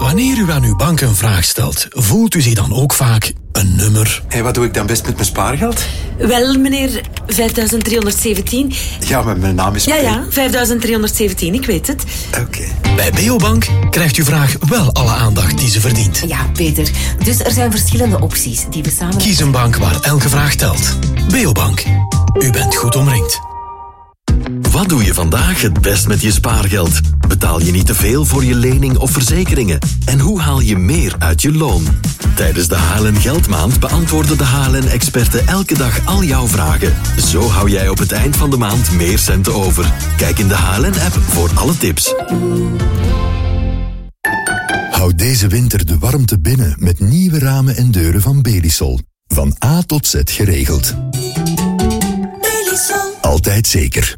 Wanneer u aan uw bank een vraag stelt, voelt u zich dan ook vaak een nummer? En wat doe ik dan best met mijn spaargeld? Wel, meneer, 5317. Ja, maar mijn naam is... Ja, 5317, ik weet het. Oké. Bij Beobank krijgt uw vraag wel alle aandacht die ze verdient. Ja, Peter. Dus er zijn verschillende opties die we samen... Kies een bank waar elke vraag telt. Beobank. U bent goed omringd. Wat doe je vandaag het best met je spaargeld? Betaal je niet te veel voor je lening of verzekeringen? En hoe haal je meer uit je loon? Tijdens de HLN Geldmaand beantwoorden de HLN-experten elke dag al jouw vragen. Zo hou jij op het eind van de maand meer centen over. Kijk in de HLN-app voor alle tips. Houd deze winter de warmte binnen met nieuwe ramen en deuren van Belisol. Van A tot Z geregeld. Belisol. Altijd zeker.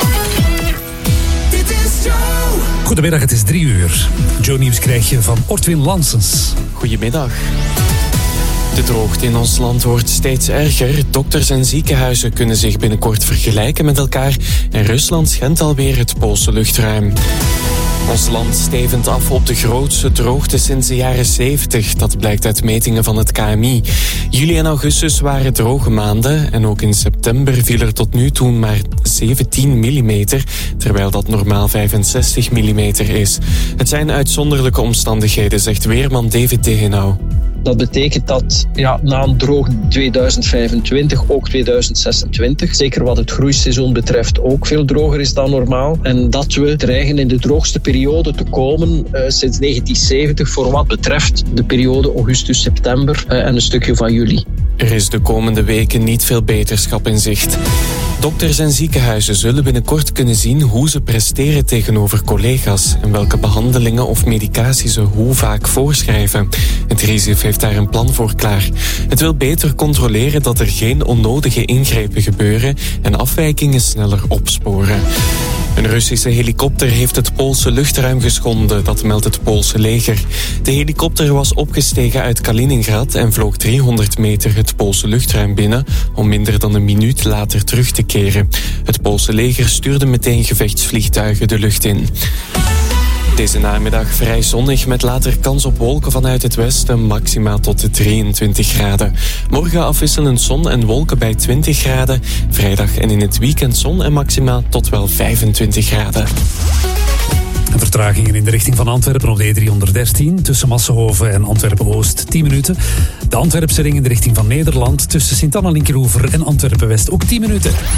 Goedemiddag, het is 3:00. Joe Nieuws krijg je van Ortwin Lansens. Goedemiddag. De droogte in ons land wordt steeds erger. Dokters en ziekenhuizen kunnen zich binnenkort vergelijken met elkaar. En Rusland schendt alweer het Poolse luchtruim. Ons land stevend af op de grootste droogte sinds de jaren 70. Dat blijkt uit metingen van het KMI. Juli en augustus waren droge maanden. En ook in september viel er tot nu toe maar 17 mm. Terwijl dat normaal 65 mm is. Het zijn uitzonderlijke omstandigheden, zegt weerman David Degenau. Dat betekent dat na een droog 2025 ook 2026, zeker wat het groeiseizoen betreft, ook veel droger is dan normaal. En dat we dreigen in de droogste periode te komen sinds 1970 voor wat betreft de periode augustus-september en een stukje van juli. Er is de komende weken niet veel beterschap in zicht. Dokters en ziekenhuizen zullen binnenkort kunnen zien hoe ze presteren tegenover collega's en welke behandelingen of medicatie ze hoe vaak voorschrijven. Het RIZIF heeft daar een plan voor klaar. Het wil beter controleren dat er geen onnodige ingrepen gebeuren en afwijkingen sneller opsporen. Een Russische helikopter heeft het Poolse luchtruim geschonden, dat meldt het Poolse leger. De helikopter was opgestegen uit Kaliningrad en vloog 300 meter het Poolse luchtruim binnen om minder dan een minuut later terug te keren. Het Poolse leger stuurde meteen gevechtsvliegtuigen de lucht in. Deze namiddag vrij zonnig met later kans op wolken vanuit het westen, maxima tot de 23 graden. Morgen afwisselend zon en wolken bij 20 graden. Vrijdag en in het weekend zon en maxima tot wel 25 graden. Vertragingen in de richting van Antwerpen op de E313 tussen Massenhoven en Antwerpen-Oost 10 minuten. De Antwerpse ring in de richting van Nederland tussen Sint-Anna-Linkeroever en Antwerpen-West ook 10 minuten.